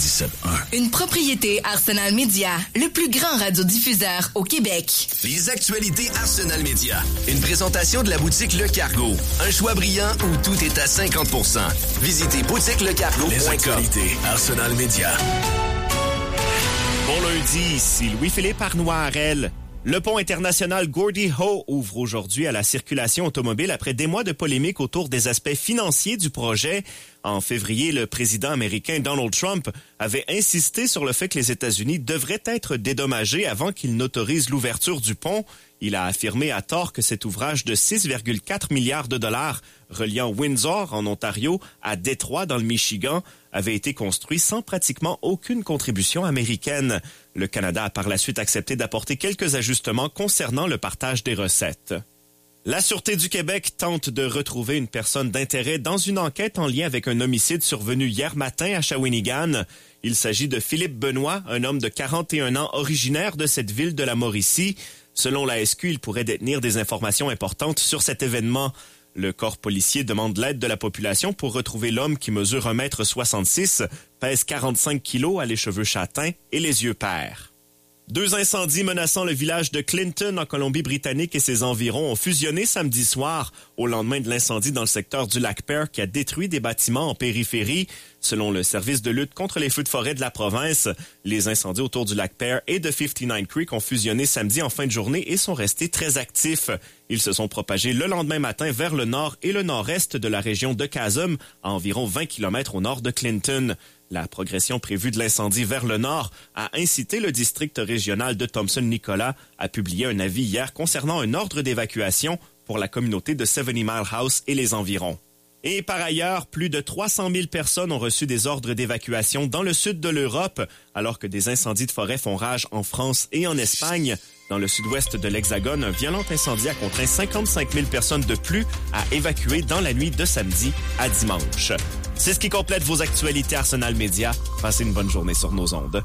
97.1. Une propriété Arsenal Media, le plus grand radiodiffuseur au Québec. Les actualités Arsenal Media. Une présentation de la boutique Le Cargo. Un choix brillant où tout est à 50%. Visitez boutiquelecargo.com. Les actualités Arsenal Media. Bon lundi, ici Louis-Philippe Arnoirel. Le pont international Gordie Howe ouvre aujourd'hui à la circulation automobile après des mois de polémique autour des aspects financiers du projet. En février, le président américain Donald Trump avait insisté sur le fait que les États-Unis devraient être dédommagés avant qu'il n'autorise l'ouverture du pont. Il a affirmé à tort que cet ouvrage de 6,4 milliards de dollars reliant Windsor, en Ontario, à Détroit, dans le Michigan, avait été construit sans pratiquement aucune contribution américaine. Le Canada a par la suite accepté d'apporter quelques ajustements concernant le partage des recettes. La Sûreté du Québec tente de retrouver une personne d'intérêt dans une enquête en lien avec un homicide survenu hier matin à Shawinigan. Il s'agit de Philippe Benoît, un homme de 41 ans originaire de cette ville de la Mauricie. Selon la SQ, il pourrait détenir des informations importantes sur cet événement. Le corps policier demande l'aide de la population pour retrouver l'homme qui mesure 1,66 m, pèse 45 kilos, a les cheveux châtains et les yeux pairs. 2 incendies menaçant le village de Clinton en Colombie-Britannique et ses environs ont fusionné samedi soir au lendemain de l'incendie dans le secteur du lac Pearl qui a détruit des bâtiments en périphérie. Selon le service de lutte contre les feux de forêt de la province, les incendies autour du lac Pearl et de 59 Creek ont fusionné samedi en fin de journée et sont restés très actifs. Ils se sont propagés le lendemain matin vers le nord et le nord-est de la région de Chasm, à environ 20 km au nord de Clinton. La progression prévue de l'incendie vers le nord a incité le district régional de Thompson-Nicolas à publier un avis hier concernant un ordre d'évacuation pour la communauté de 70 Mile House et les environs. Et par ailleurs, plus de 300 000 personnes ont reçu des ordres d'évacuation dans le sud de l'Europe, alors que des incendies de forêt font rage en France et en Espagne. Dans le sud-ouest de l'Hexagone, un violent incendie a contraint 55 000 personnes de plus à évacuer dans la nuit de samedi à dimanche. C'est ce qui complète vos actualités Arsenal Media. Passez une bonne journée sur nos ondes.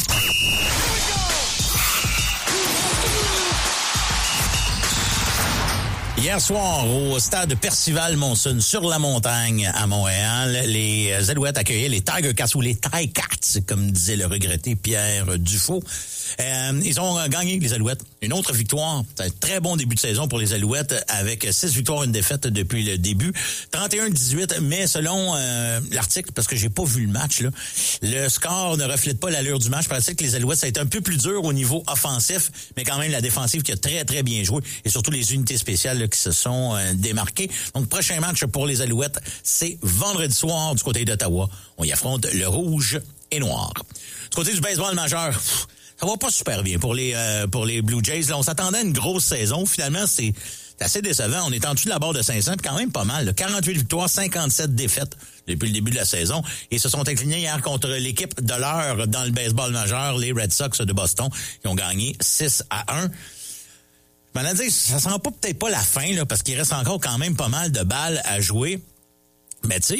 Hier soir, au stade Percival-Monson, sur la montagne à Montréal, les Alouettes accueillaient les Tiger Cats, ou les Ticats, comme disait le regretté Pierre Dufault. Ils ont gagné, les Alouettes. Une autre victoire. C'est un très bon début de saison pour les Alouettes, avec 6 victoires, une défaite depuis le début. 31-18, mais selon l'article, parce que j'ai pas vu le match, là, le score ne reflète pas l'allure du match. Parce que les Alouettes, ça a été un peu plus dur au niveau offensif, mais quand même la défensive qui a très, très bien joué, et surtout les unités spéciales là, qui se sont démarquées. Donc, prochain match pour les Alouettes, c'est vendredi soir du côté d'Ottawa. On y affronte le rouge et noir. Du côté du baseball majeur, ça va pas super bien pour les Blue Jays. Là, on s'attendait à une grosse saison. Finalement, c'est assez décevant. On est en dessous de la barre de 500, puis quand même pas mal. Là. 48 victoires, 57 défaites depuis le début de la saison. Ils se sont inclinés hier contre l'équipe de l'heure dans le baseball majeur, les Red Sox de Boston, qui ont gagné 6-1. Je m'en ai dit, ça sent peut-être pas la fin, là, parce qu'il reste encore quand même pas mal de balles à jouer. Mais tu sais,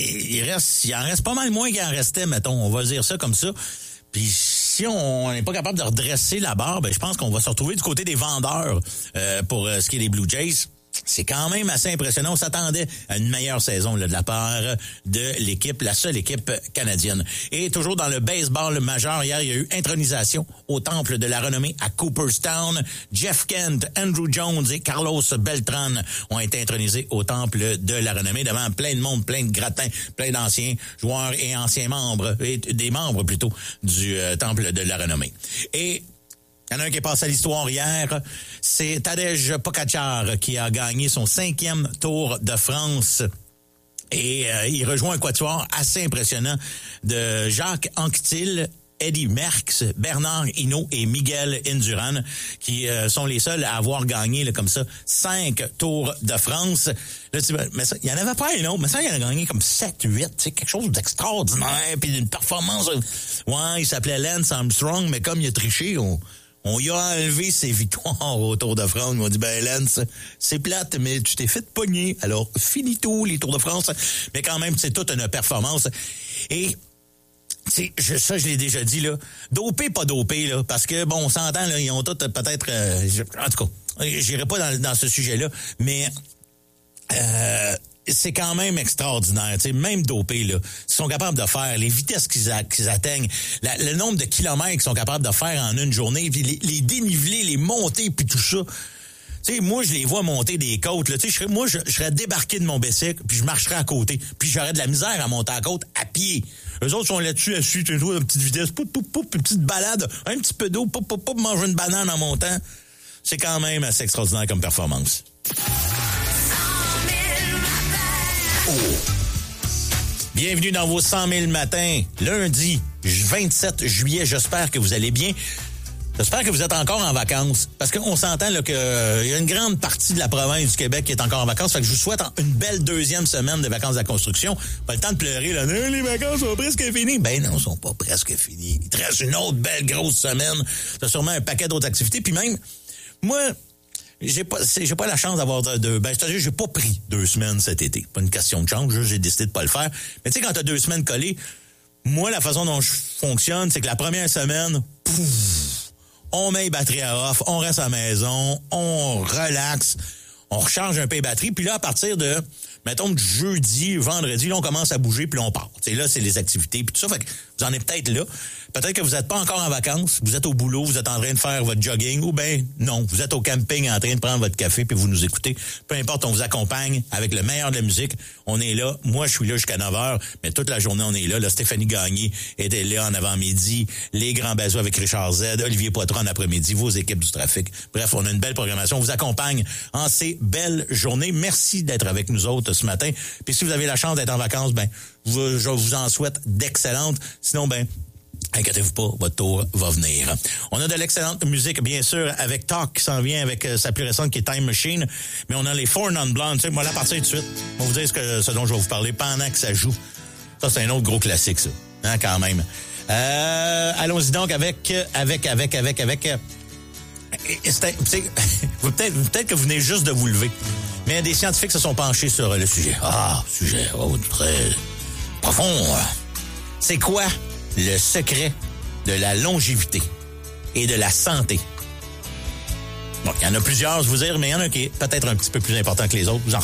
il en reste pas mal moins qu'il en restait, mettons. On va dire ça comme ça. Puis si on n'est pas capable de redresser la barre, ben je pense qu'on va se retrouver du côté des vendeurs pour ce qui est des Blue Jays. C'est quand même assez impressionnant. On s'attendait à une meilleure saison là, de la part de l'équipe, la seule équipe canadienne. Et toujours dans le baseball majeur, hier, il y a eu intronisation au temple de la renommée à Cooperstown. Jeff Kent, Andrew Jones et Carlos Beltran ont été intronisés au temple de la renommée devant plein de monde, plein de gratins, plein d'anciens joueurs et anciens membres, et des membres plutôt du temple de la renommée. Et il y en a un qui est passé à l'histoire hier, c'est Tadej Pogačar qui a gagné son 5e Tour de France. Et il rejoint un quatuor assez impressionnant de Jacques Anquetil, Eddie Merckx, Bernard Hinault et Miguel Indurain, qui sont les seuls à avoir gagné là, comme ça 5 Tours de France. Là, mais ça, il y en avait pas un autre, mais ça, il en a gagné comme 7, 8, c'est quelque chose d'extraordinaire, puis d'une performance. Ouais, il s'appelait Lance Armstrong, mais comme il a triché, on y a enlevé ses victoires au Tour de France. On dit, ben Lance, c'est plate, mais tu t'es fait pogner. Alors, finito les Tours de France. Mais quand même, c'est toute une performance. Et ça, je l'ai déjà dit, là. Dopé, pas dopé, là. Parce que, bon, on s'entend, là, ils ont tous peut-être... en tout cas, j'irai pas dans ce sujet-là. Mais c'est quand même extraordinaire. T'sais, même dopés, là, ils sont capables de faire, les vitesses qu'ils atteignent, le nombre de kilomètres qu'ils sont capables de faire en une journée, puis les dénivelés, les montées, puis tout ça. Tu sais, moi, je les vois monter des côtes. Là. Tu sais, je serais débarqué de mon bicycle, puis je marcherais à côté. Puis j'aurais de la misère à monter à la côte à pied. Eux autres sont là-dessus, assis, tu vois, une petite vitesse, poup, poup, poup, une petite balade, un petit peu d'eau, poup, poup, poup, manger une banane en montant. C'est quand même assez extraordinaire comme performance. Oh. Bienvenue dans vos 100 000 matins, lundi 27 juillet. J'espère que vous allez bien. J'espère que vous êtes encore en vacances. Parce qu'on s'entend là qu'il y a une grande partie de la province du Québec qui est encore en vacances. Fait que je vous souhaite une belle deuxième semaine de vacances de la construction. Pas le temps de pleurer, là. Les vacances sont presque finies. Ben non, elles sont pas presque finies. Il te reste une autre belle grosse semaine. T'as sûrement un paquet d'autres activités. Puis même, moi, j'ai pas la chance d'avoir c'est-à-dire, j'ai pas pris 2 semaines cet été. Pas une question de chance, j'ai décidé de pas le faire. Mais tu sais, quand t'as 2 semaines collées, moi, la façon dont je fonctionne, c'est que la première semaine, on met les batteries à off, on reste à la maison, on relaxe, on recharge un peu les batteries, puis là, à partir de, mettons, du jeudi, vendredi, là, on commence à bouger, puis là, on part. T'sais, là, c'est les activités, puis tout ça, fait que vous en êtes peut-être là. Peut-être que vous n'êtes pas encore en vacances, vous êtes au boulot, vous êtes en train de faire votre jogging, ou ben non, vous êtes au camping en train de prendre votre café, puis vous nous écoutez. Peu importe, on vous accompagne avec le meilleur de la musique. On est là. Moi, je suis là jusqu'à 9h, mais toute la journée, on est là. Là, Stéphanie Gagné était là en avant-midi, les Grands Bazous avec Richard Z, Olivier Poitras en après-midi, vos équipes du trafic. Bref, on a une belle programmation. On vous accompagne en ces belles journées. Merci d'être avec nous autres ce matin. Puis si vous avez la chance d'être en vacances, ben, je vous en souhaite d'excellentes. Sinon, ben, inquiétez-vous pas, votre tour va venir. On a de l'excellente musique, bien sûr, avec Talk qui s'en vient avec sa plus récente qui est Time Machine. Mais on a les Four Non Blondes. Tu sais, moi, là, partir tout de suite. On va vous dire ce dont je vais vous parler pendant que ça joue. Ça, c'est un autre gros classique, ça. Hein, quand même. Allons-y donc avec peut-être que vous venez juste de vous lever. Mais des scientifiques se sont penchés sur le sujet. Sujet très profond. C'est quoi le secret de la longévité et de la santé? Bon, il y en a plusieurs, je vous dire, mais il y en a un qui est peut-être un petit peu plus important que les autres. Vous en